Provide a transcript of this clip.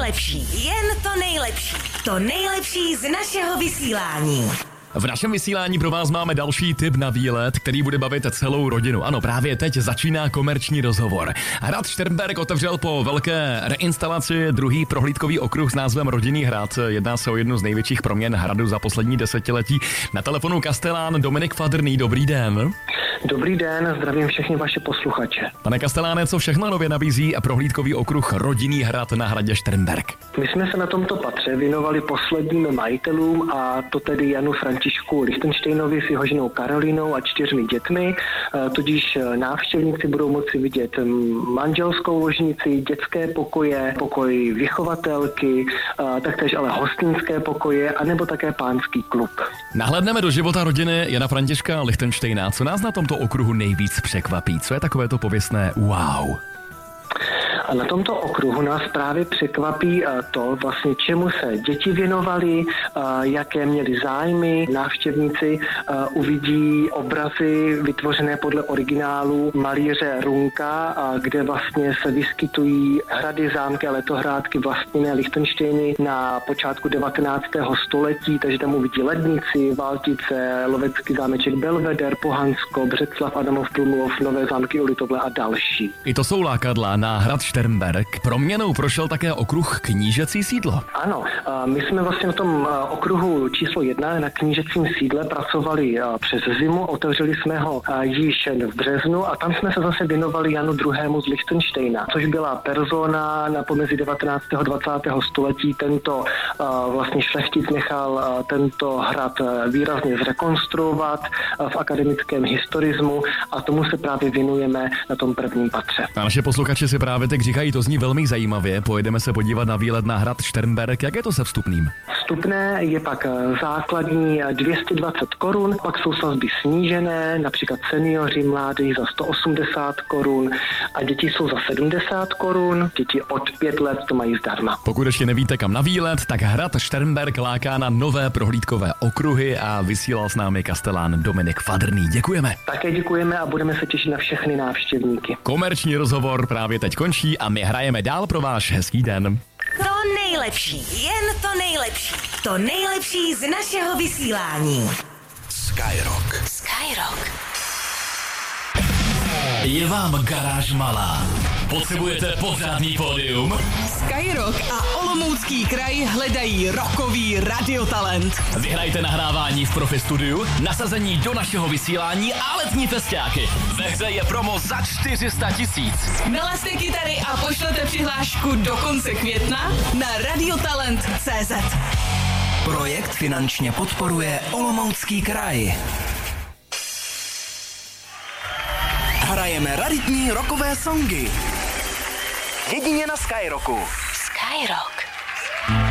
nejlepší, jen to nejlepší. To nejlepší z našeho vysílání. V našem vysílání pro vás máme další tip na výlet, který bude bavit celou rodinu. Ano, právě teď začíná komerční rozhovor. Hrad Šternberk otevřel po velké reinstalaci druhý prohlídkový okruh s názvem Rodinný hrad. Jedná se o jednu z největších proměn hradu za poslední desetiletí. Na telefonu kastelán Dominik Fadrný, dobrý den. Dobrý den, zdravím všechny vaše posluchače. Pane kasteláne, co všechno nově nabízí a prohlídkový okruh Rodinný hrad na hradě Šternberk? My jsme se na tomto patře věnovali posledním majitelům, a to tedy Janu Františku Lichtensteinovi s jeho ženou Karolínou a 4 dětmi, tudíž návštěvníci budou moci vidět manželskou ložnici, dětské pokoje, pokoj vychovatelky, taktéž ale hostinské pokoje, anebo také pánský klub. Nahlédneme do života rodiny Jana Františka Lichtensteina. Co nás na tomto okruhu nejvíc překvapí? Co je takové to pověstné wow? A na tomto okruhu nás právě překvapí to, vlastně čemu se děti věnovali, jaké měli zájmy. Návštěvníci uvidí obrazy vytvořené podle originálu malíře Runka, kde vlastně se vyskytují hrady, zámky a letohrádky vlastněné Lichtensteiny na počátku 19. století, takže tam uvidí Lednici, Valtice, lovecký zámeček Belveder, Pohansko, Břeclav, Adamov Plumlov, Nové zámky u Litovle a další. I to jsou lákadla na hrad Šternberk. Proměnou prošel také okruh Knížecí sídlo. Ano, my jsme vlastně na tom okruhu číslo 1 na Knížecím sídle pracovali přes zimu, otevřeli jsme ho již v březnu a tam jsme se zase věnovali Janu II. Z Lichtensteina, což byla persona na pomezí 19. a 20. století. Tento vlastně šlechtic nechal tento hrad výrazně zrekonstruovat v akademickém historismu a tomu se právě věnujeme na tom prvním patře. A naše posluchači si právě teď říkají, to zní velmi zajímavě. Pojedeme se podívat na výlet na hrad Šternberk. Jak je to se vstupným? Vstupné je pak základní 220 korun, pak jsou sazby snížené, například seniori mladí za 180 korun a děti jsou za 70 korun, děti od 5 let to mají zdarma. Pokud ještě nevíte kam na výlet, tak hrad Šternberk láká na nové prohlídkové okruhy a vysílal s námi kastelán Dominik Fadrný. Děkujeme. Také děkujeme a budeme se těšit na všechny návštěvníky. Komerční rozhovor právě teď končí a my hrajeme dál pro váš hezký den. To nejlepší, jen to nejlepší. To nejlepší z našeho vysílání. Skyrock. Je vám garáž malá? Potřebujete pořádný pódium? Skyrock a Olomoucký kraj hledají rockový radiotalent. Vyhrajte nahrávání v Profi Studiu, nasazení do našeho vysílání a letní festiáky. Ve hře je promo za 400 000. Nalezte kytary a pošlete přihlášku do konce května na radiotalent.cz. Projekt finančně podporuje Olomoucký kraj. Hrajeme raritní rockové songy. Jedině na Skyrocku. Skyrock.